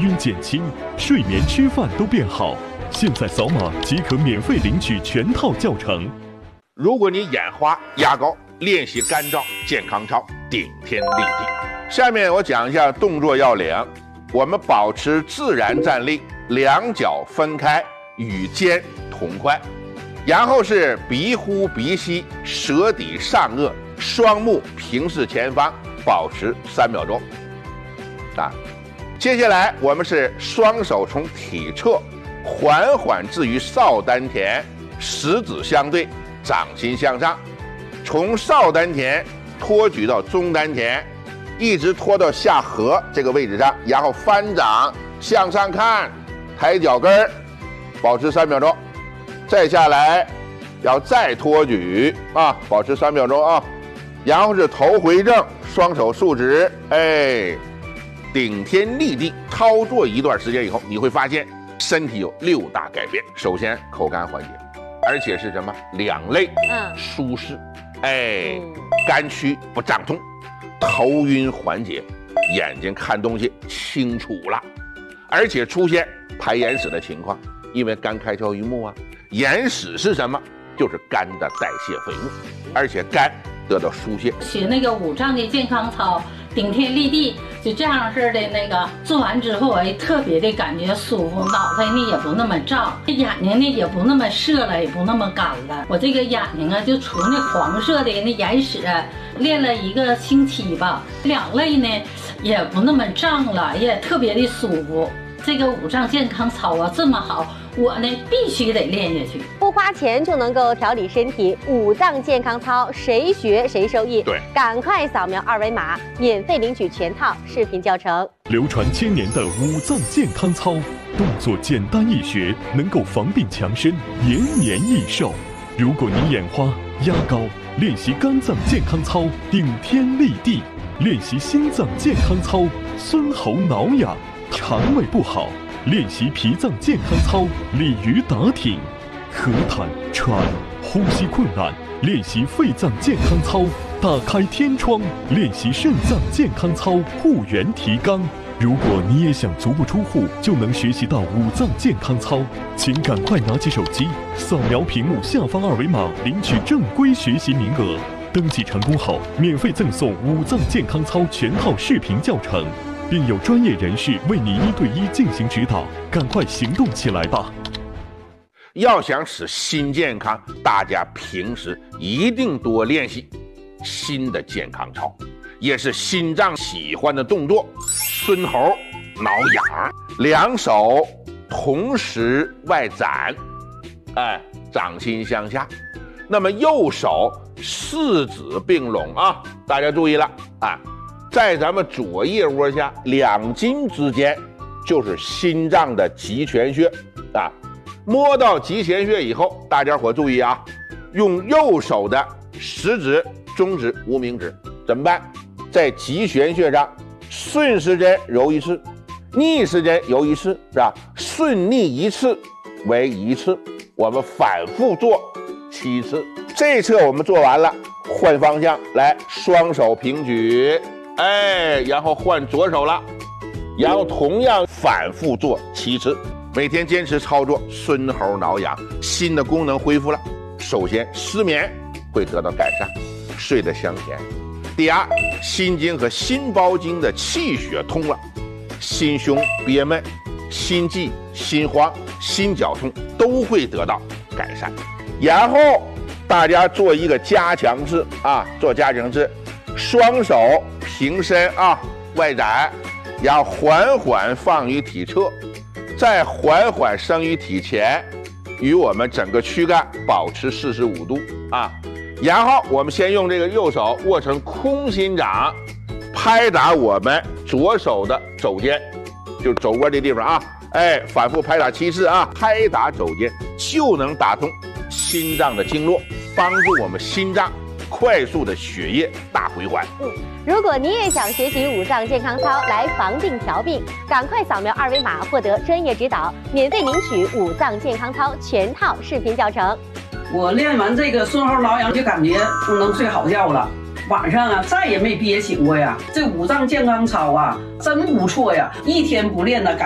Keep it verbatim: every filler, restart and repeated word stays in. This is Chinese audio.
晕减轻，睡眠吃饭都变好。现在扫码即可免费领取全套教程。 如果你眼花、牙膏，练习干燥健康操，顶天立地。下面我讲一下动作要领。我们保持自然站立，两脚分开，与肩同宽，然后是鼻呼鼻吸，舌抵上颚，双目平视前方，保持三秒钟。啊，接下来我们是双手从体侧缓缓置于少丹田，食指相对，掌心向上，从少丹田托举到中丹田，一直拖到下颌这个位置上，然后翻掌向上看，抬脚跟儿，保持三秒钟。再下来要再托举啊，保持三秒钟啊。然后是头回正，双手竖直，哎，顶天立地。操作一段时间以后，你会发现身体有六大改变。首先口干缓解，而且是什么？两肋嗯舒适，哎，肝区不胀痛，头晕缓解，眼睛看东西清楚了，而且出现排眼屎的情况，因为肝开窍于目啊。眼屎是什么？就是肝的代谢废物，而且肝得到疏泄。 学那个五脏的健康操，顶天立地，就这样式的那个做完之后，哎，特别的感觉舒服，脑袋呢也不那么胀，眼睛呢也不那么涩了，也不那么干了。我这个眼睛啊，就除那黄色的那眼屎，练了一个星期吧，两肋呢也不那么胀了，也特别的舒服。这个五脏健康操啊这么好，我呢必须得练下去。 不花钱就能够调理身体，五脏健康操谁学谁受益。 对， 赶快扫描二维码，免费领取全套视频教程。 流传千年的五脏健康操，动作简单易学，能够防病强身，延年益寿。如果你眼花、压高，练习肝脏健康操，顶天立地；练习心脏健康操，孙喉挠痒；肠胃不好，练习脾脏健康操，鲤鱼打挺；咳痰、喘、呼吸困难，练习肺脏健康操，打开天窗；练习肾脏健康操，护元提肛。如果你也想足不出户就能学习到五脏健康操，请赶快拿起手机，扫描屏幕下方二维码，领取正规学习名额。登记成功后，免费赠送五脏健康操全套视频教程，并有专业人士为你一对一进行指导。赶快行动起来吧！ 要想使心健康，大家平时一定多练习心的健康操，也是心脏喜欢的动作。孙喉挠痒，两手同时外展，哎，掌心向下。那么右手四指并拢啊，大家注意了啊，在咱们左腋窝下两筋之间就是心脏的极泉穴啊。摸到极泉穴以后，大家伙注意啊，用右手的食指、中指、无名指怎么办？在极泉穴上顺时针揉一次，逆时针揉一次，是吧？顺逆一次为一次，我们反复做七次。这侧我们做完了，换方向来，双手平举，哎，然后换左手了，然后同样反复做七次。每天坚持操作，孙喉挠痒，心的功能恢复了。首先，失眠会得到改善，睡得香甜。第二，心经和心包经的气血通了，心胸憋闷、心悸、心慌、心绞痛都会得到改善。然后大家做一个加强式啊，做加强式，双手平伸啊，外展，然后缓缓放于体侧，再缓缓升于体前，与我们整个躯干保持四十五度啊。然后我们先用这个右手握成空心掌，拍打我们左手的肘尖，就是肘窝这地方啊，哎，反复拍打七次啊，拍打肘尖就能打通心脏的经络，帮助我们心脏快速的血液大回环。 嗯，如果你也想学习五脏健康操来防病调病，赶快扫描二维码获得专业指导，免费领取五脏健康操全套视频教程。 我练完这个孙喉挠痒就感觉能睡好觉了，晚上啊再也没憋醒过呀。这五脏健康操啊真不错呀，一天不练呢感